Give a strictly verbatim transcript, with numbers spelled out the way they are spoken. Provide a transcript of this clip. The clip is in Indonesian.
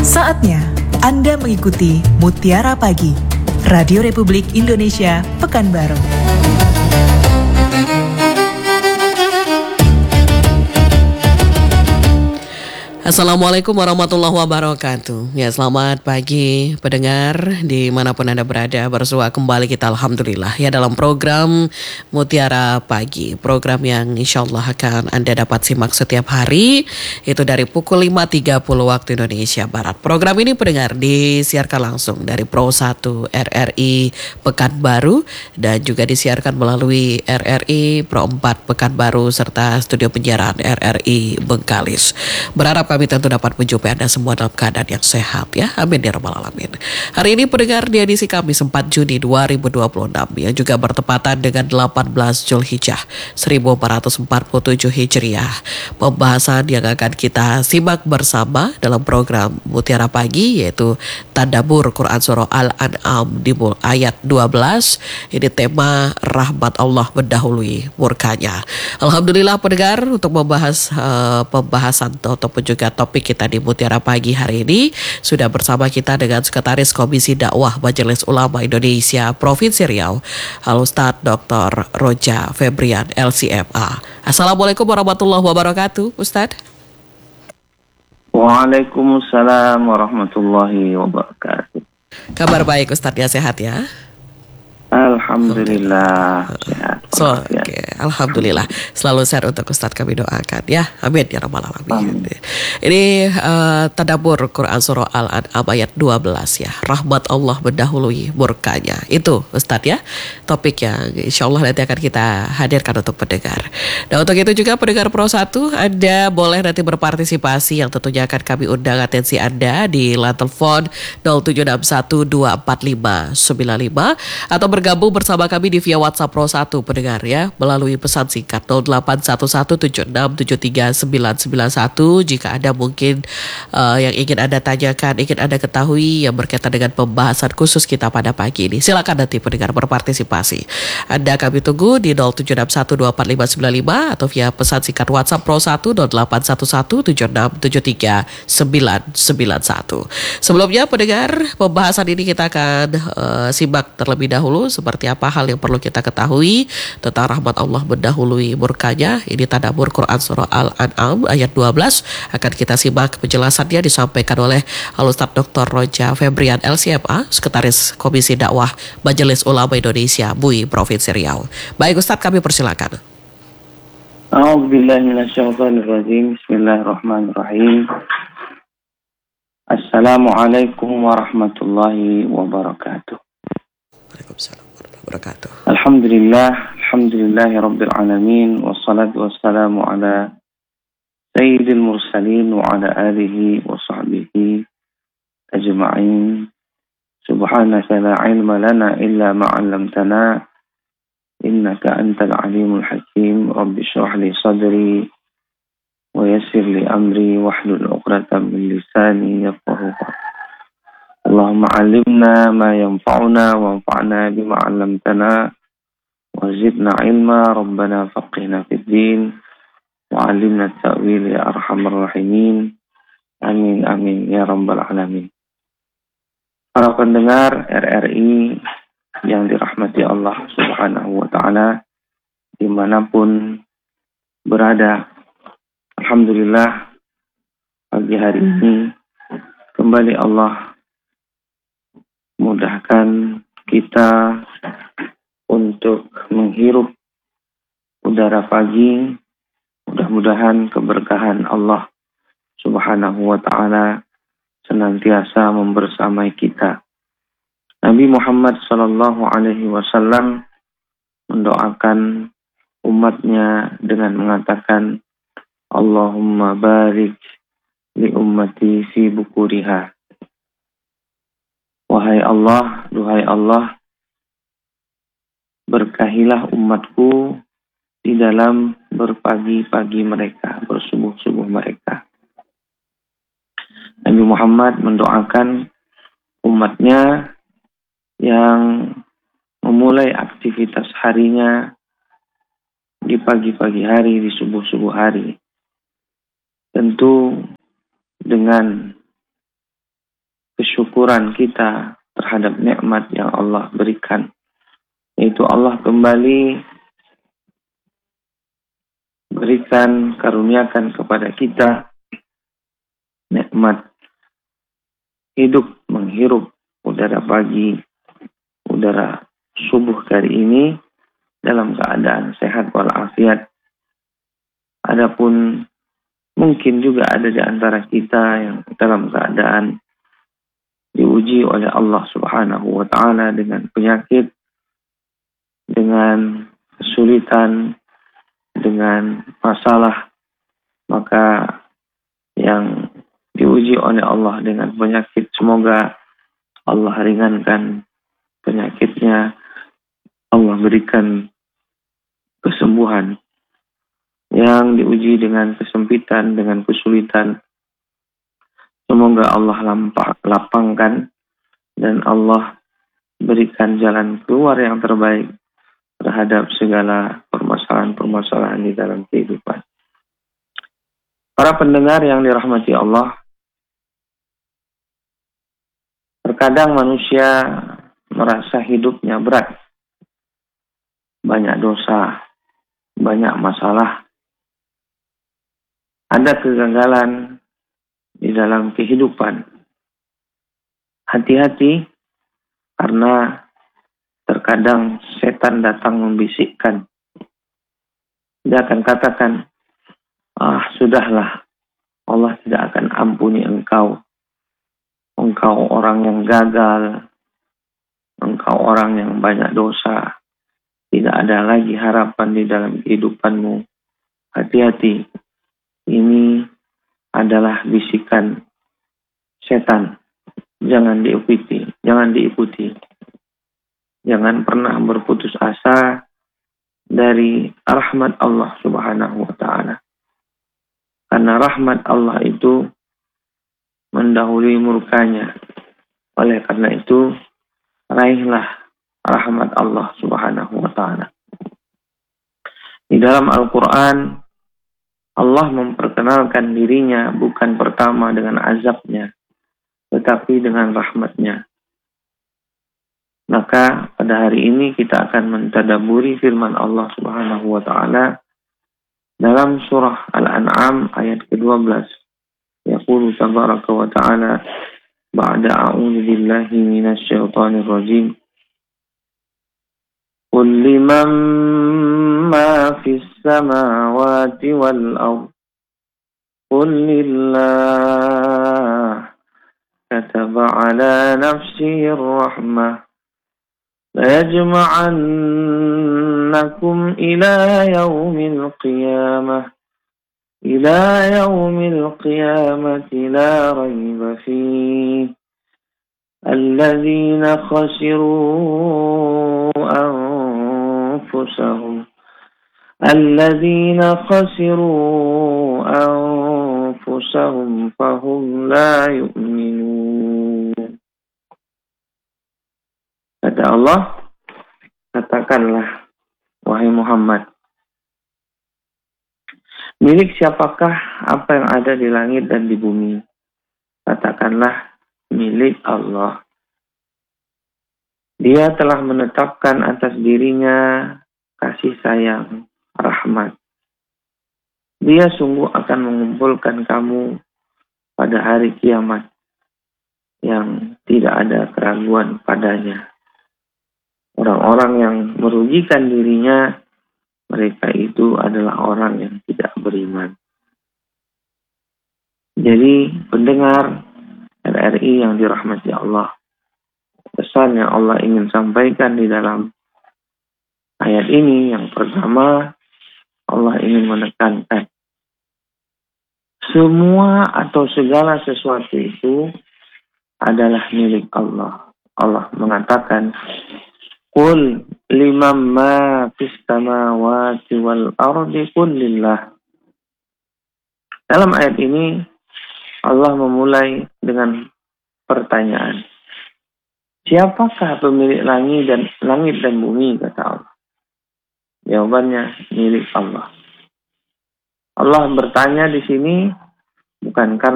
Saatnya Anda mengikuti Mutiara Pagi, Radio Republik Indonesia, Pekanbaru. Assalamualaikum warahmatullahi wabarakatuh. Ya, selamat pagi pendengar dimanapun Anda berada. Bersua kembali kita alhamdulillah ya dalam program Mutiara Pagi, program yang insya Allah akan Anda dapat simak setiap hari, itu dari pukul lima tiga puluh waktu Indonesia Barat. Program ini pendengar disiarkan langsung dari Pro satu R R I Pekanbaru dan juga disiarkan melalui R R I Pro empat Pekanbaru serta studio penyiaran R R I Bengkalis. Berharap kami tentu dapat menjumpai Anda semua dalam keadaan yang sehat ya. Amin ya rabbal alamin. Hari ini pendengar di edisi Kamis empat Juni dua ribu dua puluh enam yang juga bertepatan dengan delapan belas Zulhijjah seribu empat ratus empat puluh tujuh Hijriah. Pembahasan yang akan kita simak bersama dalam program Mutiara Pagi yaitu Tadabbur Quran Surah Al-An'am di ayat dua belas. Ini tema rahmat Allah mendahului murkanya. Alhamdulillah pendengar, untuk membahas uh, pembahasan ataupun juga topik kita di Mutiara Pagi hari ini sudah bersama kita dengan Sekretaris Komisi Dakwah Majelis Ulama Indonesia Provinsi Riau, Al-Ustadz Doktor Roja Febrian L C M A. Assalamualaikum warahmatullahi wabarakatuh, Ustadz. Waalaikumsalam warahmatullahi wabarakatuh. Kabar baik Ustadz ya, sehat ya? Alhamdulillah sehat. So, Oke, okay. Alhamdulillah selalu sehat untuk Ustadz kami doakan ya. Amin ya rabbal alamin. Ini uh, Tadabbur Quran Surah Al-An'am ayat dua belas ya. Rahmat Allah mendahului murkanya. Itu Ustadz ya, topik yang insya Allah nanti akan kita hadirkan untuk pendengar. Dan untuk itu juga pendengar Pro satu, Anda boleh nanti berpartisipasi yang tentunya akan kami undang atensi Anda di line telepon nol tujuh enam satu dua empat lima sembilan lima atau bergabung bersama kami di via WhatsApp Pro satu pendengar ya, melalui pesan singkat nol delapan satu satu tujuh enam tujuh tiga sembilan sembilan satu. Jika ada mungkin uh, yang ingin Anda tanyakan, ingin Anda ketahui yang berkaitan dengan pembahasan khusus kita pada pagi ini, silakan nanti pendengar berpartisipasi. Anda kami tunggu di nol tujuh enam satu dua empat lima sembilan lima atau via pesan singkat WhatsApp Pro satu nol delapan satu satu tujuh enam tujuh tiga sembilan sembilan satu. Sebelumnya pendengar, pembahasan ini kita akan uh, simak terlebih dahulu seperti apa hal yang perlu kita ketahui tentang rahmat Allah mendahului murkanya. Ini Tadabbur Quran Surah Al-An'am ayat dua belas. Akan kita simak penjelasannya disampaikan oleh Al-Ustadz Doktor Roja Febrian L C M A, Sekretaris Komisi Dakwah Majelis Ulama Indonesia M U I Provinsi Riau. Baik Ustadz, kami persilakan. A'udzubillahi minasyaitonirrajim. Bismillahirrahmanirrahim. Assalamualaikum warahmatullahi wabarakatuh. Waalaikumsalam warahmatullahi wabarakatuh. Alhamdulillah, alhamdulillahi rabbil alamin, wassalatu wassalamu ala sayyidil mursalin wa ala alihi wa sahbihi ajma'in. Subhanaka la ilma lana illa ma 'allamtana innaka antal alimul hakim. Rabbi shrah li sadri wa yassir li amri wahlul 'uqdatam min lisani yafqahu qawli. Allahumma 'allimna ma yanfa'una wanfa'na bima 'allamtana wa zidna ilma. Rabbana faqihna fid din wa 'allimna at-ta'wil ya arhamar rahimin. Amin amin ya rabbal alamin. Para pendengar R R I yang dirahmati Allah Subhanahu wa taala dimanapun berada, alhamdulillah pagi hari ini kembali Allah mudahkan kita untuk menghirup udara pagi. Mudah-mudahan keberkahan Allah Subhanahu wa ta'ala senantiasa membersamai kita. Nabi Muhammad sallallahu alaihi wasallam mendoakan umatnya dengan mengatakan, Allahumma barik li ummati fi bukuriha. Wahai Allah, duhai Allah, berkahilah umatku di dalam berpagi-pagi mereka, bersubuh-subuh mereka. Nabi Muhammad mendoakan umatnya yang memulai aktivitas harinya di pagi-pagi hari, di subuh-subuh hari. Tentu dengan syukuran kita terhadap nikmat yang Allah berikan. Yaitu Allah kembali berikan, karuniakan kepada kita nikmat hidup, menghirup udara pagi, udara subuh hari ini dalam keadaan sehat walafiat. Adapun mungkin juga ada di antara kita yang dalam keadaan diuji oleh Allah Subhanahu wa taala dengan penyakit, dengan kesulitan, dengan masalah, maka yang diuji oleh Allah dengan penyakit, semoga Allah ringankan penyakitnya, Allah berikan kesembuhan. Yang diuji dengan kesempitan, dengan kesulitan, semoga Allah lampah, lapangkan dan Allah berikan jalan keluar yang terbaik terhadap segala permasalahan-permasalahan di dalam kehidupan. Para pendengar yang dirahmati Allah, terkadang manusia merasa hidupnya berat, banyak dosa, banyak masalah, ada kegagalan di dalam kehidupan. Hati-hati, karena terkadang setan datang membisikkan. Dia akan katakan, ah sudahlah, Allah tidak akan ampuni engkau. Engkau orang yang gagal, engkau orang yang banyak dosa, tidak ada lagi harapan di dalam kehidupanmu. Hati-hati, ini adalah bisikan setan. Jangan diikuti, jangan diikuti. Jangan pernah berputus asa dari rahmat Allah Subhanahu wa taala. Karena rahmat Allah itu mendahului murkanya. Oleh karena itu, raihlah rahmat Allah Subhanahu wa taala. Di dalam Al-Qur'an, Allah memperkenalkan dirinya bukan pertama dengan azabnya, tetapi dengan rahmatnya. Maka pada hari ini kita akan mentadaburi firman Allah Subhanahu wa taala dalam surah Al-An'am ayat kedua belas. Yaqulu tabaraka wa ta'ala ba'da a'udzu billahi minasy syaithanir rajim. Qul liman ma fis samawati wal ardh qul lillah kataba ala nafsihi ar-rahmah لَيَجْمَعَنَّكُمْ إِلَى يَوْمِ الْقِيَامَةِ إِلَى يَوْمِ الْقِيَامَةِ لَا رَيْبَ فِيهِ الَّذِينَ خَسِرُوا أَنفُسَهُمْ الَّذِينَ خَسِرُوا أَنفُسَهُمْ فَهُمْ لَا يُؤْمِنُونَ. Kata Allah, katakanlah, wahai Muhammad, milik siapakah apa yang ada di langit dan di bumi? Katakanlah, milik Allah. Dia telah menetapkan atas dirinya kasih sayang, rahmat. Dia sungguh akan mengumpulkan kamu pada hari kiamat yang tidak ada keraguan padanya. Orang-orang yang merugikan dirinya, mereka itu adalah orang yang tidak beriman. Jadi pendengar R R I yang dirahmati Allah, pesan yang Allah ingin sampaikan di dalam ayat ini, yang pertama, Allah ingin menekankan semua atau segala sesuatu itu adalah milik Allah. Allah mengatakan, Qul liman ma fis samawati wal ardi qul lillah. Dalam ayat ini Allah memulai dengan pertanyaan. Siapakah pemilik langit dan langit dan bumi, kata Allah? Jawabannya milik Allah. Allah bertanya di sini bukan karena